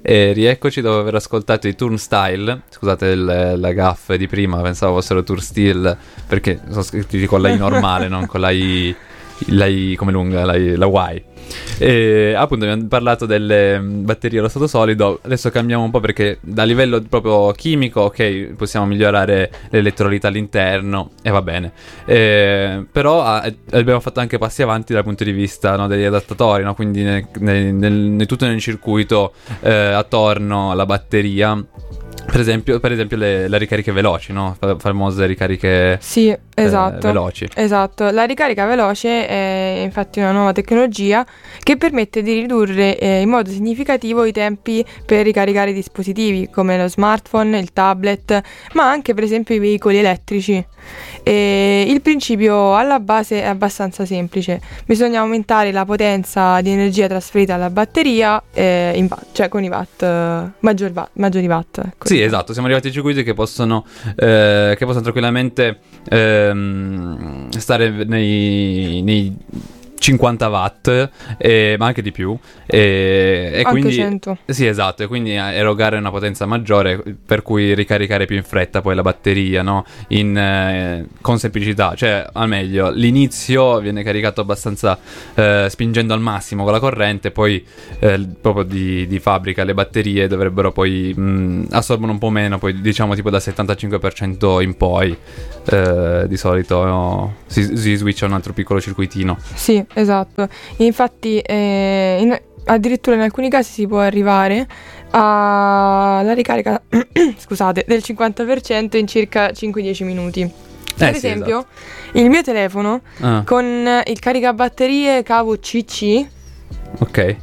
E rieccoci dopo aver ascoltato i Turnstile. Scusate la gaffe di prima, pensavo fossero Turnstile perché sono scritti con la I normale, non con la I come lunga, la Y. E appunto abbiamo parlato delle batterie allo stato solido. Adesso cambiamo un po' perché da livello proprio chimico, ok, possiamo migliorare l'elettrolite all'interno e va bene, però abbiamo fatto anche passi avanti dal punto di vista, no, degli adattatori, no? Quindi tutto nel circuito attorno alla batteria. Per esempio le ricariche veloci, no? Famose ricariche sì, esatto, veloci. Esatto, la ricarica veloce è infatti una nuova tecnologia che permette di ridurre in modo significativo i tempi per ricaricare i dispositivi come lo smartphone, il tablet, ma anche per esempio i veicoli elettrici. Il principio alla base è abbastanza semplice: bisogna aumentare la potenza di energia trasferita alla batteria in watt, cioè con i watt, maggiori watt, ecco. Sì, esatto, siamo arrivati a circuiti che possono tranquillamente stare nei 50 watt, ma anche di più, e anche quindi 100. Sì, esatto, e quindi erogare una potenza maggiore, per cui ricaricare più in fretta poi la batteria, no? Con semplicità, cioè al meglio l'inizio viene caricato abbastanza spingendo al massimo con la corrente, poi proprio di fabbrica le batterie dovrebbero poi assorbono un po' meno, poi diciamo tipo dal 75% in poi di solito, no? Si switcha un altro piccolo circuitino. Sì, esatto. Infatti addirittura in alcuni casi si può arrivare alla ricarica scusate, del 50% in circa 5-10 minuti. Per Sì, esempio, esatto. il mio telefono con il caricabatterie cavo CC, ok,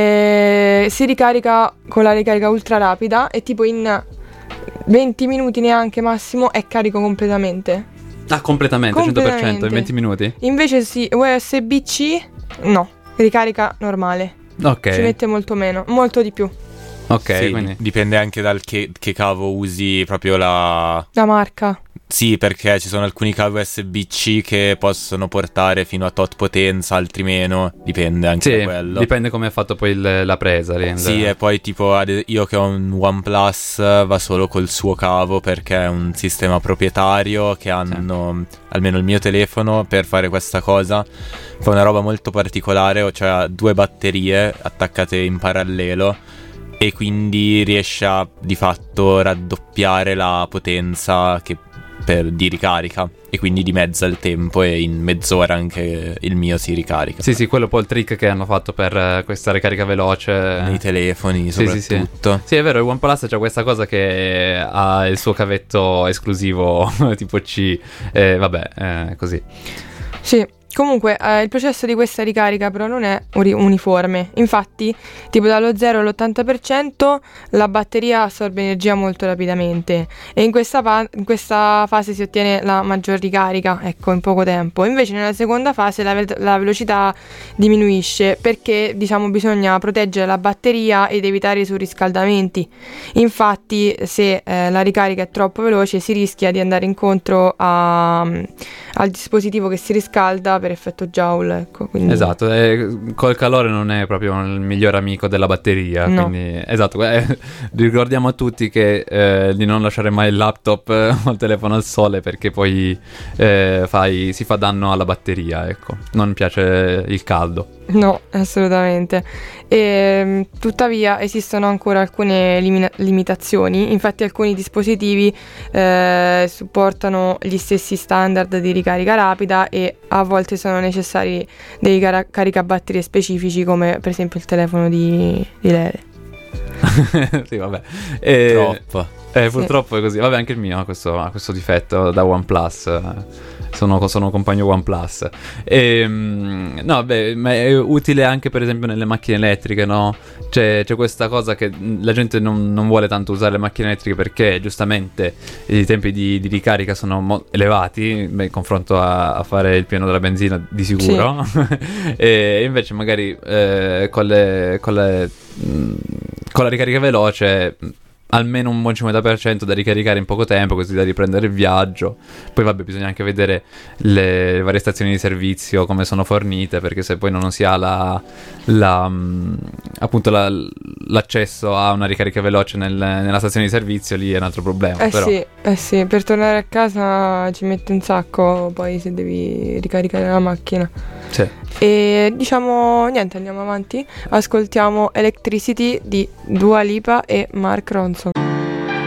si ricarica con la ricarica ultra rapida e tipo in 20 minuti neanche massimo è carico completamente. Ah, completamente, 100% in 20 minuti? Invece sì, USB-C no, ricarica normale. Ok. Ci mette molto meno, molto di più. Ok, sì, quindi dipende anche dal che cavo usi, proprio la marca. Sì, perché ci sono alcuni cavi USB-C che possono portare fino a tot potenza, altri meno, dipende anche da quello. Dipende come è fatto poi la presa. Sì, e poi tipo io che ho un OnePlus va solo col suo cavo perché è un sistema proprietario che hanno, almeno il mio telefono, per fare questa cosa. Fa una roba molto particolare, cioè ha 2 batterie attaccate in parallelo e quindi riesce a di fatto raddoppiare la potenza di ricarica, e quindi dimezza il tempo e in mezz'ora anche il mio si ricarica. Sì, quello è un po' il trick che hanno fatto per questa ricarica veloce nei telefoni soprattutto. Sì, è vero, il OnePlus c'ha questa cosa che ha il suo cavetto esclusivo tipo C, così. Sì. Comunque il processo di questa ricarica però non è uniforme. Infatti tipo dallo 0 all'80% la batteria assorbe energia molto rapidamente e in questa fase si ottiene la maggior ricarica, ecco, in poco tempo. Invece nella seconda fase la velocità diminuisce perché diciamo bisogna proteggere la batteria ed evitare i surriscaldamenti. Infatti se la ricarica è troppo veloce si rischia di andare incontro al dispositivo che si riscalda per effetto Joule, ecco, quindi... Esatto, col calore non è proprio il miglior amico della batteria, no. Quindi esatto, ricordiamo a tutti che di non lasciare mai il laptop o il telefono al sole perché poi si fa danno alla batteria, ecco, non piace il caldo. No, assolutamente. Tuttavia esistono ancora alcune limitazioni. Infatti alcuni dispositivi supportano gli stessi standard di ricarica rapida e a volte sono necessari dei caricabatterie specifici, come per esempio il telefono di Lele. Sì, vabbè. Troppo. Purtroppo è così. Vabbè, anche il mio ha questo difetto da OnePlus. Sono compagno OnePlus. No, beh, ma è utile anche per esempio nelle macchine elettriche, no? C'è questa cosa che la gente non vuole tanto usare le macchine elettriche perché giustamente i tempi di ricarica sono elevati in confronto a fare il pieno della benzina di sicuro. Sì. E invece magari con la ricarica veloce almeno un buon 50% da ricaricare in poco tempo, così da riprendere il viaggio. Poi vabbè, bisogna anche vedere le varie stazioni di servizio come sono fornite, perché se poi non si ha appunto l'accesso a una ricarica veloce nella stazione di servizio, lì è un altro problema. Però. Sì, per tornare a casa ci mette un sacco poi se devi ricaricare la macchina. Sì. E diciamo niente, andiamo avanti. Ascoltiamo Electricity di Dua Lipa e Mark Ronson.